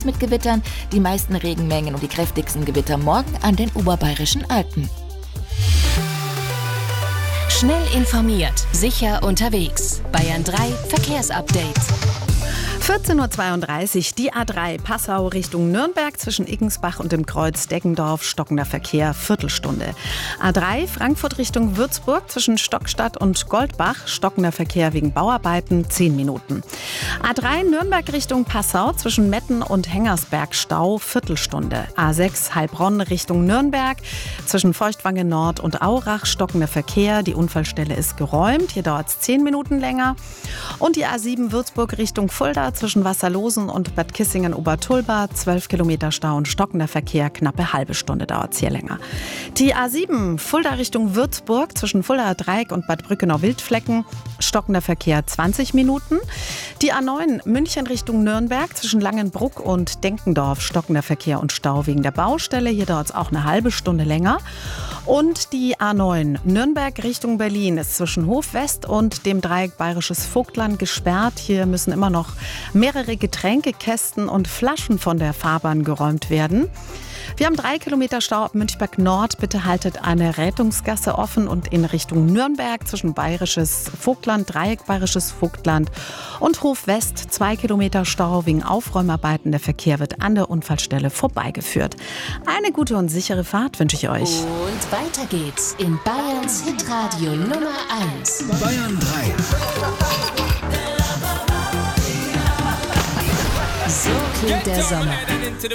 mit Gewittern, die meisten Regenmengen und die kräftigsten Gewitter morgen an den oberbayerischen Alpen. Schnell informiert, sicher unterwegs. Bayern 3 Verkehrsupdate. 14.32 Uhr, die A3 Passau Richtung Nürnberg zwischen Iggensbach und dem Kreuz Deggendorf, stockender Verkehr, Viertelstunde. A3 Frankfurt Richtung Würzburg zwischen Stockstadt und Goldbach, stockender Verkehr wegen Bauarbeiten, 10 Minuten. A3 Nürnberg Richtung Passau zwischen Metten und Hengersberg, Stau, Viertelstunde. A6 Heilbronn Richtung Nürnberg zwischen Feuchtwange Nord und Aurach, stockender Verkehr, die Unfallstelle ist geräumt, hier dauert es 10 Minuten länger. Und die A7 Würzburg Richtung Fulda zwischen Wasserlosen und Bad Kissingen-Obertulba, 12 Kilometer Stau und stockender Verkehr, knappe halbe Stunde dauert es hier länger. Die A7 Fulda Richtung Würzburg zwischen Fuldaer Dreieck und Bad Brückenau-Wildflecken, stockender Verkehr 20 Minuten. Die A9 München Richtung Nürnberg zwischen Langenbruck und Denkendorf, stockender Verkehr und Stau wegen der Baustelle, hier dauert es auch eine halbe Stunde länger. Und die A9 Nürnberg Richtung Berlin ist zwischen Hof West und dem Dreieck Bayerisches Vogtland gesperrt. Hier müssen immer noch mehrere Getränkekästen und Flaschen von der Fahrbahn geräumt werden. Wir haben 3 Kilometer Stau ab Münchberg Nord. Bitte haltet eine Rettungsgasse offen und in Richtung Nürnberg zwischen Bayerisches Vogtland, Dreieck Bayerisches Vogtland und Hof West 2 Kilometer Stau wegen Aufräumarbeiten. Der Verkehr wird an der Unfallstelle vorbeigeführt. Eine gute und sichere Fahrt wünsche ich euch. Und weiter geht's in Bayerns Hitradio Nummer 1. Bayern 3. So klingt der Sommer.